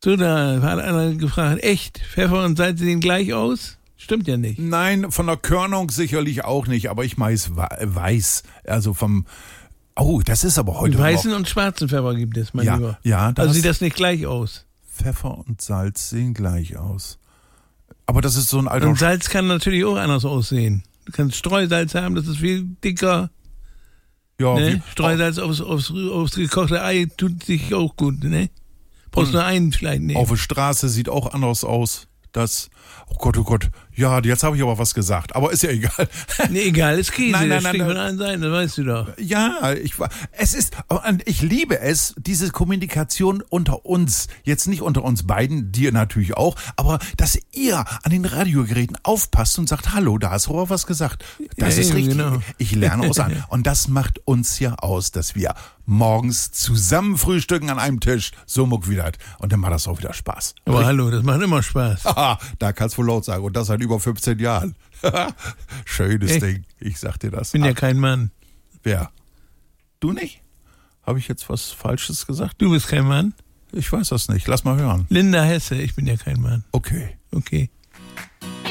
So, da hat einer gefragt, echt, Pfeffer und Salz sehen gleich aus? Stimmt ja nicht. Nein, von der Körnung sicherlich auch nicht, aber ich weiß, also vom... Oh, das ist aber heute Weißen noch... und schwarzen Pfeffer gibt es, mein Lieber. Ja, also sieht das nicht gleich aus. Pfeffer und Salz sehen gleich aus. Aber das ist so ein alter... Und Salz kann natürlich auch anders aussehen. Du kannst Streusalz haben, das ist viel dicker. Ja, Ne? Streusalz aufs gekochte Ei tut sich auch gut, ne? Brauchst nur einen vielleicht nehmen. Auf der Straße sieht auch anders aus. Oh Gott, ja, jetzt habe ich aber was gesagt, aber ist ja egal. Nee, egal, ist Käse, nein, das steht von allen Seiten, das weißt du doch. Ja, ich liebe es, diese Kommunikation unter uns, jetzt nicht unter uns beiden, dir natürlich auch, aber dass ihr an den Radiogeräten aufpasst und sagt, hallo, da hast du aber was gesagt. Das ist richtig. Genau. Ich lerne aus an. Und das macht uns ja aus, dass wir morgens zusammen frühstücken an einem Tisch, so muck wieder. Und dann macht das auch wieder Spaß. Aber hallo, das macht immer Spaß. Haha, da kannst du wohl laut sagen. Und das seit über 15 Jahren. Schönes Ding. Ich sag dir das. Ich bin ja kein Mann. Wer? Du nicht? Habe ich jetzt was Falsches gesagt? Du bist kein Mann? Ich weiß das nicht. Lass mal hören. Linda Hesse, ich bin ja kein Mann. Okay. Okay.